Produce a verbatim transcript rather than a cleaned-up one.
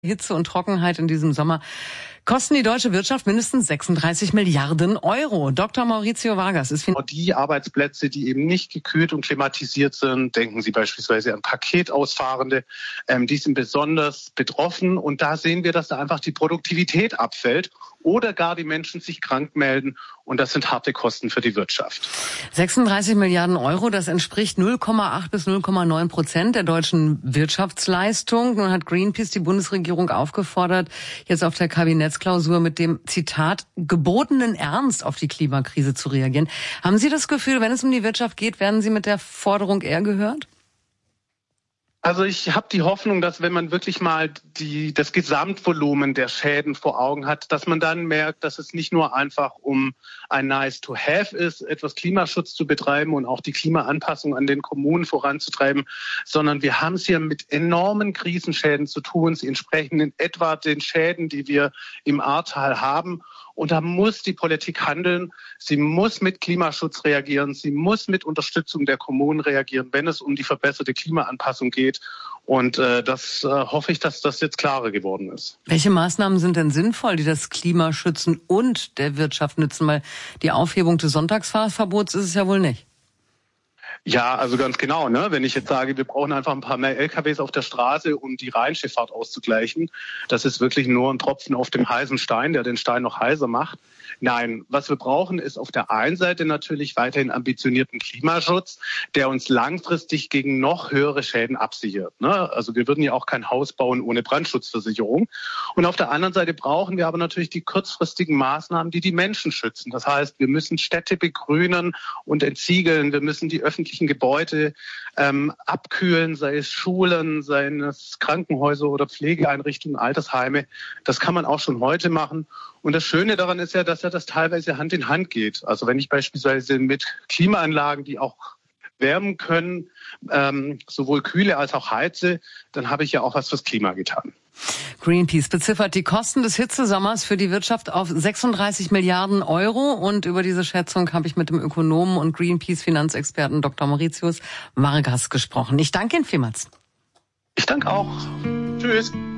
Hitze und Trockenheit in diesem Sommer kosten die deutsche Wirtschaft mindestens sechsunddreißig Milliarden Euro. Doktor Maurizio Vargas ist... Die Arbeitsplätze, die eben nicht gekühlt und klimatisiert sind, denken Sie beispielsweise an Paketausfahrende, ähm, die sind besonders betroffen. Und da sehen wir, dass da einfach die Produktivität abfällt oder gar die Menschen sich krank melden. Und das sind harte Kosten für die Wirtschaft. sechsunddreißig Milliarden Euro, das entspricht null Komma acht bis null Komma neun Prozent der deutschen Wirtschaftsleistung. Nun hat Greenpeace die Bundesregierung aufgefordert, jetzt auf der Kabinettsklausur mit dem, Zitat, gebotenen Ernst auf die Klimakrise zu reagieren. Haben Sie das Gefühl, wenn es um die Wirtschaft geht, werden Sie mit der Forderung eher gehört? Also ich habe die Hoffnung, dass wenn man wirklich mal die, das Gesamtvolumen der Schäden vor Augen hat, dass man dann merkt, dass es nicht nur einfach um ein Nice-to-have ist, etwas Klimaschutz zu betreiben und auch die Klimaanpassung an den Kommunen voranzutreiben, sondern wir haben es hier mit enormen Krisenschäden zu tun. Sie entsprechen in etwa den Schäden, die wir im Ahrtal haben. Und da muss die Politik handeln. Sie muss mit Klimaschutz reagieren. Sie muss mit Unterstützung der Kommunen reagieren, wenn es um die verbesserte Klimaanpassung geht. Und äh, das äh, hoffe ich, dass das jetzt klarer geworden ist. Welche Maßnahmen sind denn sinnvoll, die das Klima schützen und der Wirtschaft nützen? Weil die Aufhebung des Sonntagsfahrverbots ist es ja wohl nicht. Ja, also ganz genau. Ne? Wenn ich jetzt sage, wir brauchen einfach ein paar mehr L K Ws auf der Straße, um die Rheinschifffahrt auszugleichen, das ist wirklich nur ein Tropfen auf dem heißen Stein, der den Stein noch heißer macht. Nein, was wir brauchen, ist auf der einen Seite natürlich weiterhin ambitionierten Klimaschutz, der uns langfristig gegen noch höhere Schäden absichert. Ne? Also wir würden ja auch kein Haus bauen ohne Brandschutzversicherung. Und auf der anderen Seite brauchen wir aber natürlich die kurzfristigen Maßnahmen, die die Menschen schützen. Das heißt, wir müssen Städte begrünen und entsiegeln. Wir müssen die öffentlichen Gebäude ähm, abkühlen, sei es Schulen, sei es Krankenhäuser oder Pflegeeinrichtungen, Altersheime. Das kann man auch schon heute machen. Und das Schöne daran ist ja, dass ja das teilweise Hand in Hand geht. Also wenn ich beispielsweise mit Klimaanlagen, die auch wärmen können, ähm, sowohl kühle als auch heize, dann habe ich ja auch was fürs Klima getan. Greenpeace beziffert die Kosten des Hitzesommers für die Wirtschaft auf sechsunddreißig Milliarden Euro. Und über diese Schätzung habe ich mit dem Ökonomen und Greenpeace-Finanzexperten Doktor Maurizio Vargas gesprochen. Ich danke Ihnen vielmals. Ich danke auch. Tschüss.